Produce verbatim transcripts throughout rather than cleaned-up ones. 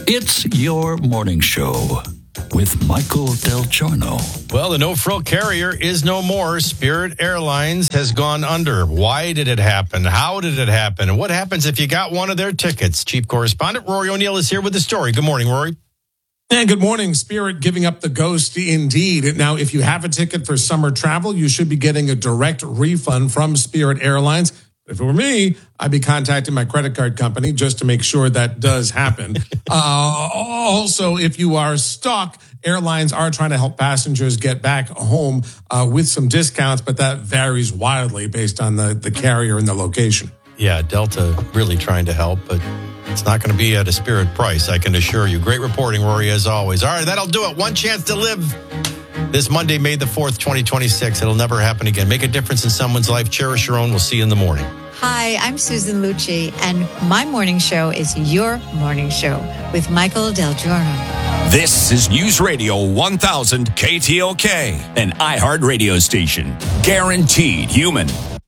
It's your morning show with Michael Del Giorno. Well, the no-frill carrier is no more. Spirit Airlines has gone under. Why did it happen? How did it happen? And what happens if you got one of their tickets? Chief correspondent Rory O'Neill is here with the story. Good morning, Rory. And good morning. Spirit giving up the ghost indeed. Now, if you have a ticket for summer travel, you should be getting a direct refund from Spirit Airlines. If it were me, I'd be contacting my credit card company just to make sure that does happen. uh, also, if you are stuck, airlines are trying to help passengers get back home uh, with some discounts, but that varies wildly based on the, the carrier and the location. Yeah, Delta really trying to help, but it's not going to be at a Spirit price, I can assure you. Great reporting, Rory, as always. All right, that'll do it. One chance to live this Monday, May the fourth, twenty twenty-six. It'll never happen again. Make a difference in someone's life. Cherish your own. We'll see you in the morning. Hi, I'm Susan Lucci, and my morning show is your morning show with Michael Del Giorno. This is News Radio one thousand K T O K, an iHeart radio station. Guaranteed human.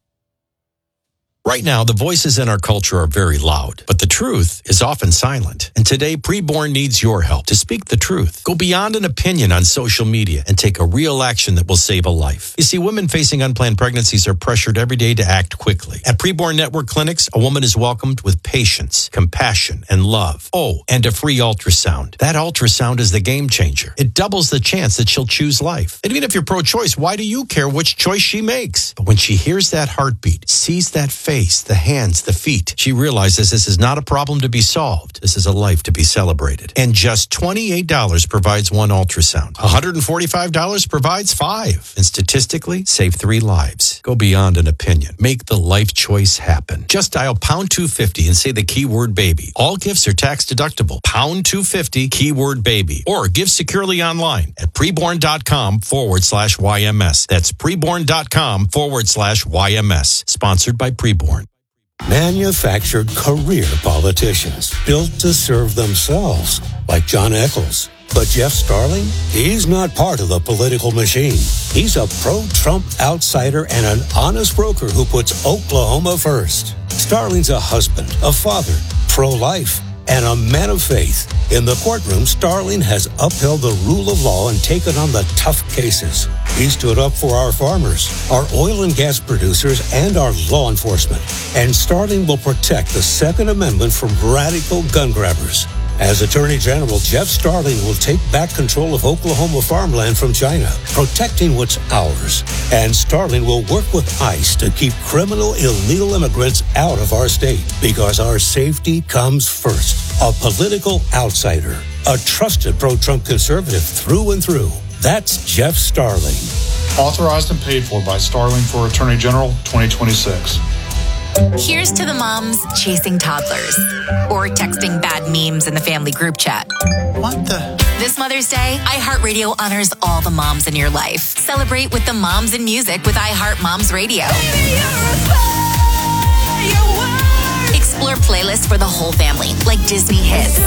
Right now, the voices in our culture are very loud, but the truth is often silent. And today, Preborn needs your help to speak the truth. Go beyond an opinion on social media and take a real action that will save a life. You see, women facing unplanned pregnancies are pressured every day to act quickly. At Preborn Network Clinics, a woman is welcomed with patience, compassion, and love. Oh, and a free ultrasound. That ultrasound is the game changer. It doubles the chance that she'll choose life. And even if you're pro-choice, why do you care which choice she makes? But when she hears that heartbeat, sees that face, the hands, the feet, she realizes this is not a problem to be solved. This is a life to be celebrated. And just twenty-eight dollars provides one ultrasound. one hundred forty-five dollars provides five. And statistically, save three lives. Go beyond an opinion. Make the life choice happen. Just dial pound two fifty and say the keyword baby. All gifts are tax deductible. Pound two fifty, keyword baby. Or give securely online at preborn.com forward slash YMS. That's preborn.com forward slash YMS. Sponsored by Preborn. Manufactured career politicians built to serve themselves, like John Eccles. But Jeff Starling, he's not part of the political machine. He's a pro-Trump outsider and an honest broker who puts Oklahoma first. Starling's a husband, a father, pro-life, and a man of faith. In the courtroom, Starling has upheld the rule of law and taken on the tough cases. He stood up for our farmers, our oil and gas producers, and our law enforcement. And Starling will protect the Second Amendment from radical gun grabbers. As Attorney General, Jeff Starling will take back control of Oklahoma farmland from China, protecting what's ours. And Starling will work with ICE to keep criminal illegal immigrants out of our state, because our safety comes first. A political outsider, a trusted pro-Trump conservative through and through. That's Jeff Starling. Authorized and paid for by Starling for Attorney General twenty twenty-six. Here's to the moms chasing toddlers or texting bad memes in the family group chat. What the? This Mother's Day, iHeartRadio honors all the moms in your life. Celebrate with the moms in music with iHeart Moms Radio. Explore playlists for the whole family, like Disney hits.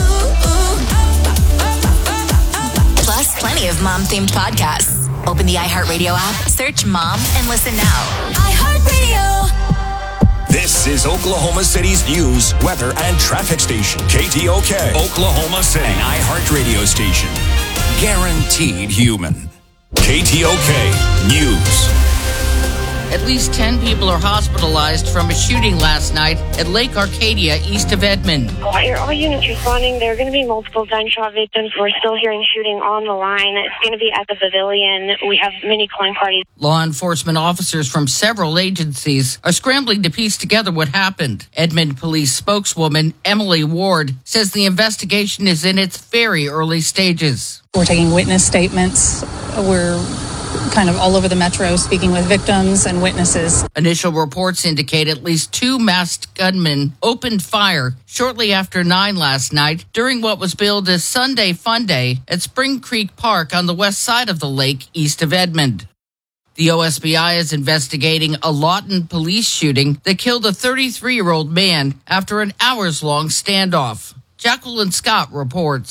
Plus, plenty of mom-themed podcasts. Open the iHeartRadio app, search Mom, and listen now. iHeartRadio. This is Oklahoma City's news, weather, and traffic station. K T O K, Oklahoma City, an iHeart radio station. Guaranteed human. K T O K News. At least ten people are hospitalized from a shooting last night at Lake Arcadia, east of Edmond. All, all units responding. There are going to be multiple gunshot victims. We're still hearing shooting on the line. It's going to be at the pavilion. We have many climb parties. Law enforcement officers from several agencies are scrambling to piece together what happened. Edmond Police spokeswoman Emily Ward says the investigation is in its very early stages. We're taking witness statements. We're kind of all over the metro speaking with victims and witnesses. Initial reports indicate at least two masked gunmen opened fire shortly after nine last night during what was billed as Sunday Fun Day at Spring Creek Park on the west side of the lake east of Edmond. The O S B I is investigating a Lawton police shooting that killed a thirty-three-year-old man after an hours-long standoff. Jacqueline Scott reports.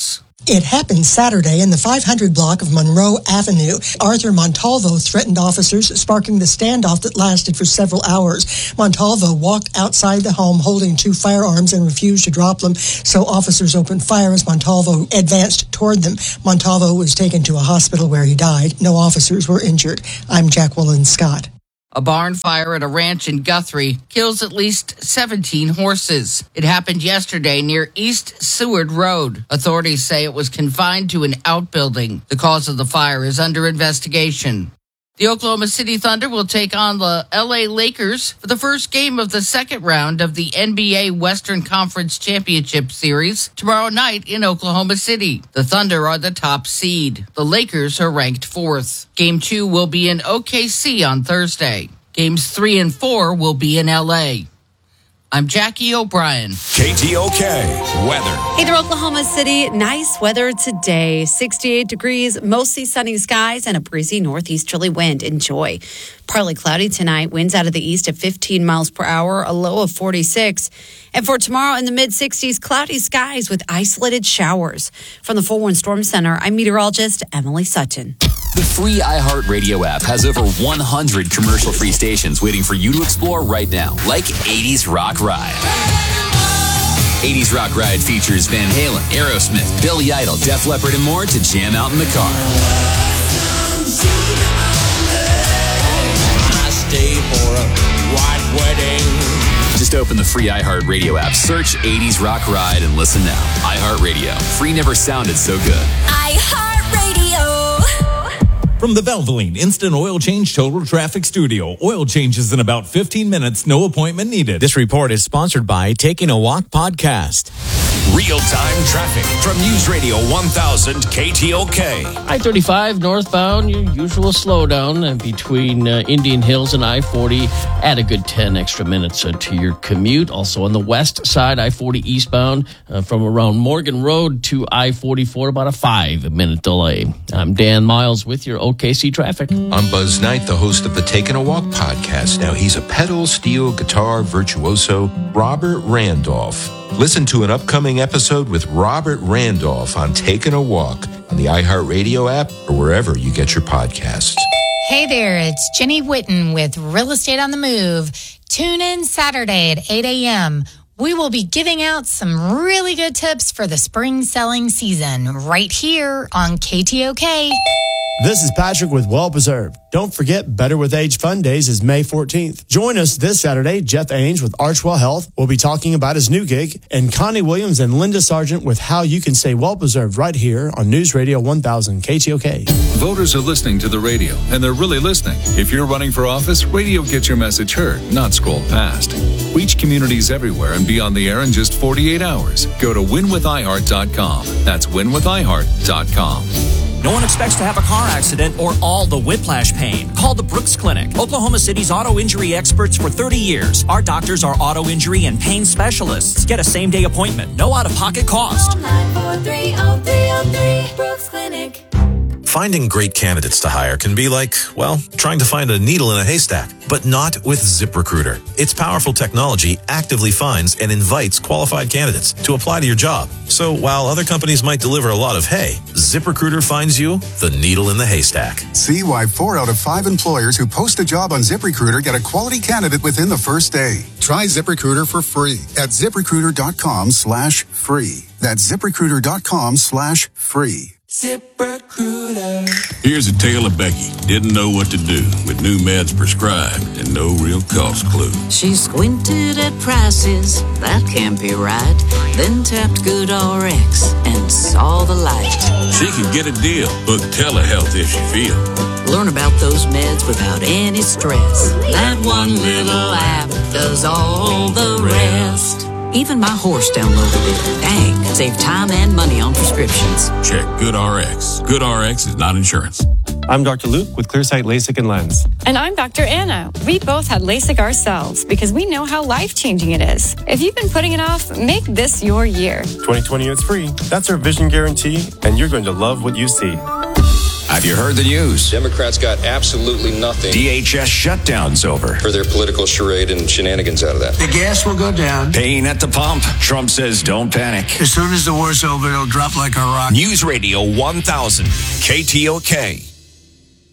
It happened Saturday in the five hundred block of Monroe Avenue. Arthur Montalvo threatened officers, sparking the standoff that lasted for several hours. Montalvo walked outside the home holding two firearms and refused to drop them, so officers opened fire as Montalvo advanced toward them. Montalvo was taken to a hospital where he died. No officers were injured. I'm Jacqueline Scott. A barn fire at a ranch in Guthrie kills at least seventeen horses. It happened yesterday near East Seward Road. Authorities say it was confined to an outbuilding. The cause of the fire is under investigation. The Oklahoma City Thunder will take on the L A Lakers for the first game of the second round of the N B A Western Conference Championship Series tomorrow night in Oklahoma City. The Thunder are the top seed. The Lakers are ranked fourth. Game two will be in O K C on Thursday. Games three and four will be in L A. I'm Jackie O'Brien. K T O K weather. Hey there, Oklahoma City. Nice weather today. sixty-eight degrees, mostly sunny skies, and a breezy northeasterly wind. Enjoy. Partly cloudy tonight. Winds out of the east at fifteen miles per hour, a low of forty-six. And for tomorrow in the mid-sixties, cloudy skies with isolated showers. From the four one Storm Center, I'm meteorologist Emily Sutton. The free iHeartRadio app has over one hundred commercial-free stations waiting for you to explore right now, like eighties Rock Ride. eighties Rock Ride features Van Halen, Aerosmith, Billy Idol, Def Leppard, and more to jam out in the car. I stay for a white wedding. Just open the free iHeartRadio app, search eighties Rock Ride, and listen now. iHeartRadio. Free never sounded so good. iHeartRadio. From the Valvoline Instant Oil Change Total Traffic Studio. Oil changes in about fifteen minutes, no appointment needed. This report is sponsored by Taking a Walk Podcast. Real-time traffic from News Radio one thousand K T O K. I thirty-five northbound, your usual slowdown between uh, Indian Hills and I forty. Add a good ten extra minutes uh, to your commute. Also on the west side, I forty eastbound uh, from around Morgan Road to I forty-four, about a five-minute delay. I'm Dan Miles with your O K C traffic. I'm Buzz Knight, the host of the Taking a Walk podcast. Now, he's a pedal steel guitar virtuoso, Robert Randolph. Listen to an upcoming episode with Robert Randolph on Taking a Walk on the iHeartRadio app or wherever you get your podcasts. Hey there, it's Jenny Whitten with Real Estate on the Move. Tune in Saturday at eight a.m. We will be giving out some really good tips for the spring selling season right here on K T O K. This is Patrick with Well Preserved. Don't forget, Better with Age Fun Days is May fourteenth. Join us this Saturday. Jeff Ainge with Archwell Health will be talking about his new gig, and Connie Williams and Linda Sargent with how you can stay well preserved right here on News Radio one thousand K T O K. Voters are listening to the radio, and they're really listening. If you're running for office, radio gets your message heard, not scrolled past. Reach communities everywhere and be on the air in just forty-eight hours. Go to win with i heart dot com. That's win with i heart dot com. No one expects to have a car accident or all the whiplash pain. Call the Brooks Clinic, Oklahoma City's auto injury experts for thirty years. Our doctors are auto injury and pain specialists. Get a same-day appointment. No out-of-pocket cost. Call nine four three, oh three oh three, Brooks Clinic. Finding great candidates to hire can be like, well, trying to find a needle in a haystack, but not with ZipRecruiter. Its powerful technology actively finds and invites qualified candidates to apply to your job. So while other companies might deliver a lot of hay, ZipRecruiter finds you the needle in the haystack. See why four out of five employers who post a job on ZipRecruiter get a quality candidate within the first day. Try ZipRecruiter for free at ZipRecruiter.com slash free. That's ZipRecruiter.com slash free. ZipRecruiter. Here's a tale of Becky. Didn't know what to do with new meds prescribed and no real cost clue. She squinted at prices, that can't be right. Then tapped GoodRx and saw the light. She could get a deal. Book telehealth if she feel. Learn about those meds without any stress. That one little app does all the rest. Even my horse downloaded it. Dang, save time and money on prescriptions. Check GoodRx. GoodRx is not insurance. I'm Doctor Luke with Clearsight LASIK and Lens. And I'm Doctor Anna. We both had LASIK ourselves because we know how life-changing it is. If you've been putting it off, make this your year. twenty twenty is free. That's our vision guarantee, and you're going to love what you see. I Have you heard the news? Democrats got absolutely nothing. D H S shutdown's over. For their political charade and shenanigans out of that. The gas will go down. Pain at the pump. Trump says don't panic. As soon as the war's over, it'll drop like a rock. News Radio one thousand, K T O K.